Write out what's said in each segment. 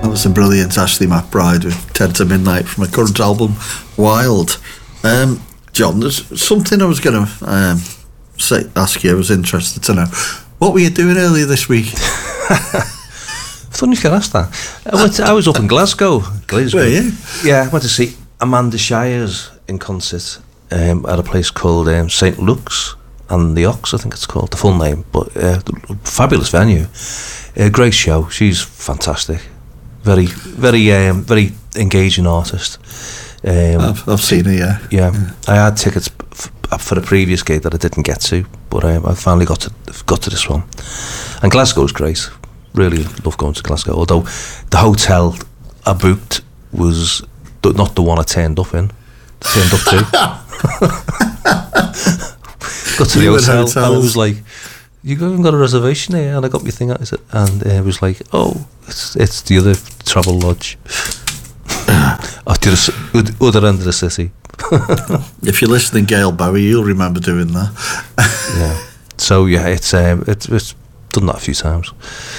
That was a brilliant Ashley McBride with 10 to Midnight from her current album, Wild. John, there's something I was going to ask you. I was interested to know. What were you doing earlier this week? I thought you could ask that. I was up in Glasgow. Were you? Yeah, I went to see Amanda Shires in concert at a place called St. Luke's and the Ox, I think it's called, the full name. But fabulous venue. Great show. She's fantastic. Very, very, very engaging artist. I've seen her, yeah. I had tickets for the previous gig that I didn't get to, but I finally got to this one. And Glasgow's great. Really love going to Glasgow. Although the hotel I booked was not the one I turned up to. Got to the hotel and it was like, you haven't got a reservation here, and I got my thing out, and it was like, oh, it's the other travel lodge. At the other end of the city. If you're listening, Gail Bowie, you'll remember doing that. Yeah. So yeah, it's done that a few times.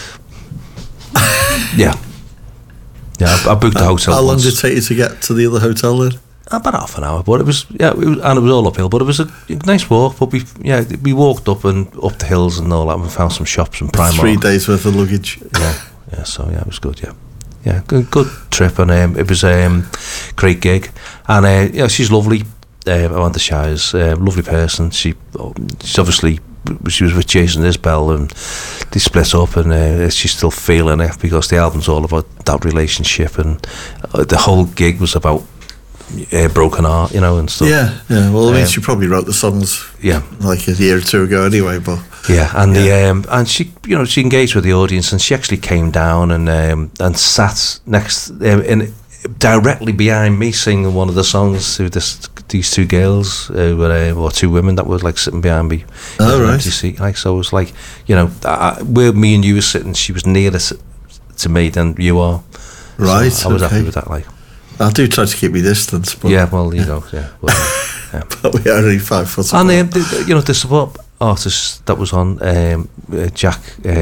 Yeah. I booked the hotel. How long once. did it take you to get to the other hotel then? About half an hour, but it was all uphill. But it was a nice walk. But we walked up the hills and all that, and found some shops and Primark. 3 days worth of luggage. Yeah. So yeah, it was good. Yeah, good trip, and it was great gig, and she's lovely. Amanda Shires, lovely person. She's obviously. She was with Jason Isbell and they split up, and she's still feeling it because the album's all about that relationship, and the whole gig was about broken heart, and stuff. Yeah. Well, I mean, she probably wrote the songs, like a year or two ago, anyway. But and she, she engaged with the audience, and she actually came down and sat next directly behind me, singing one of the songs to these two girls or two women that were like sitting behind me. Oh, right. Seat. So it was like, where me and you were sitting, she was nearer to me than you are. Right. So I was happy with that. Like, I do try to keep my distance. But yeah, well, yeah. But we are only 5 foot apart. And the support artist that was on, Jack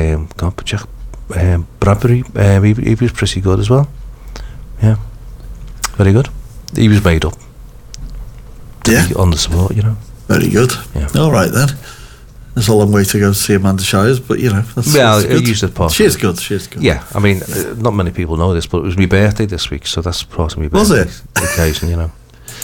Bradbury, he was pretty good as well. Yeah, very good. He was made up. On the support, Very good. Yeah. All right then. There's a long way to go to see Amanda Shires, but that's used it part. She is good. Yeah, I mean, not many people know this, but it was my birthday this week, so that's part of my birthday. Was it? Occasion,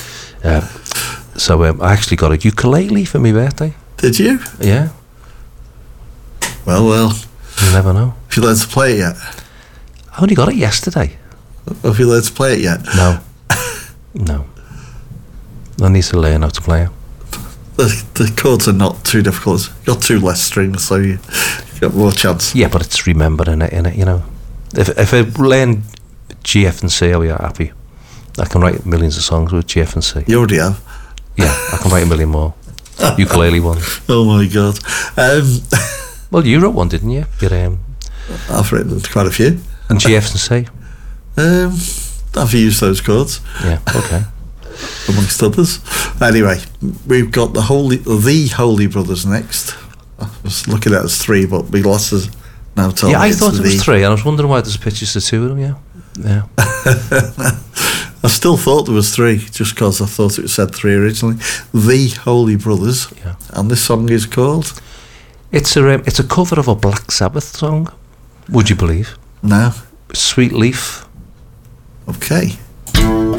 So I actually got a ukulele for my birthday. Did you? Yeah. Well. You never know. Have you learned to play it yet? I only got it yesterday. Have you learned to play it yet? No. I need to learn how to play it. The chords are not too difficult. You've got 2 less strings, so you've got more chance. Yeah, but it's remembering it, innit, If I learn G, F and C, I'll be happy. I can write millions of songs with G, F and C. You already have? Yeah, I can write a million more. Ukulele ones. Oh my God. Well, you wrote one, didn't you? I've written quite a few. And G, F and C? I've used those chords. Yeah, okay. Amongst others. Anyway, we've got the Holy Brothers next. I was looking at it as 3, but my glasses now tell me I thought it was 3, and I was wondering why there's pictures of 2 of them, yeah. I still thought there was 3, just because I thought it said 3 originally. The Holy Brothers. Yeah. And this song is called? It's a cover of a Black Sabbath song, would you believe? No. Sweet Leaf. Okay.